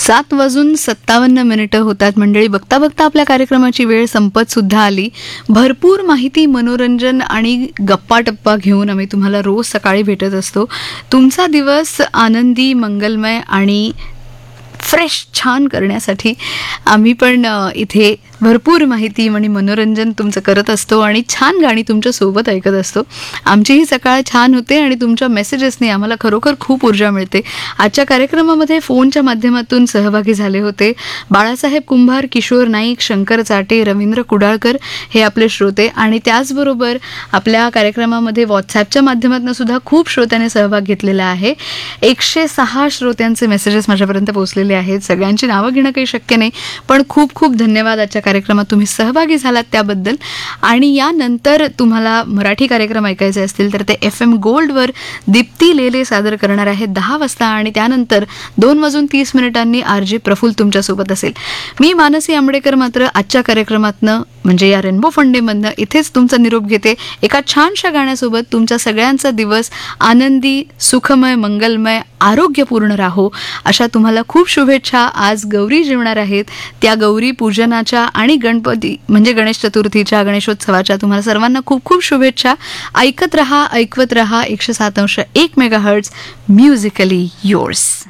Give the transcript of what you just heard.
7:57 होतात मंडळी. बघता बघता आपल्या कार्यक्रमाची वेळ संपत सुद्धा आली. भरपूर माहिती, मनोरंजन आणि गप्पा टप्पा घेऊन आम्ही तुम्हाला रोज सकाळी भेटत असतो. तुमचा दिवस आनंदी, मंगलमय आणि फ्रेश छान करण्यासाठी आम्ही पण इथे भरपूर माहिती आणि मनोरंजन तुमचं करत असतो आणि छान गाणी तुमच्यासोबत ऐकत असतो. आमची ही सकाळ छान होते आणि तुमच्या मेसेजेसने आम्हाला खरोखर खूप ऊर्जा मिळते. आजच्या कार्यक्रमामध्ये फोनच्या माध्यमातून सहभागी झाले होते बाळासाहेब कुंभार, किशोर नाईक, शंकर चाटे, रवींद्र कुडाळकर हे आपले श्रोते. आणि त्याचबरोबर आपल्या कार्यक्रमामध्ये व्हॉट्सॲपच्या माध्यमातून सुद्धा खूप श्रोत्यांनी सहभाग घेतलेला आहे. 106 श्रोत्यांचे मेसेजेस माझ्यापर्यंत पोहोचलेले आहेत. सगळ्यांची नावं घेणं काही शक्य नाही, पण खूप खूप धन्यवाद आजच्या कार्यक्रमात तुम्ही सहभागी झालात त्याबद्दल. आणि यानंतर तुम्हाला मराठी कार्यक्रम ऐकायचे असतील तर ते FM गोल्डवर दीप्ती लेले सादर करणार आहेत 10 वाजता. आणि त्यानंतर 2:30 RJ प्रफुल्ल तुमच्यासोबत असेल. मी मानसी आंबडेकर मात्र आजच्या कार्यक्रमातनं म्हणजे या रेनबो फंडेमधनं इथेच तुमचा निरोप घेते एका छानशा गाण्यासोबत. तुमच्या सगळ्यांचा दिवस आनंदी, सुखमय, मंगलमय, आरोग्यपूर्ण राहो अशा तुम्हाला खूप शुभेच्छा. आज गौरी जेवणार आहेत, त्या गौरी पूजनाच्या आणि गणपती म्हणजे गणेश चतुर्थीच्या, गणेशोत्सवाच्या तुम्हाला सर्वांना खूप खूप शुभेच्छा. ऐकत रहा, ऐकवत रहा 107.1 MHz म्युझिकली योर्स.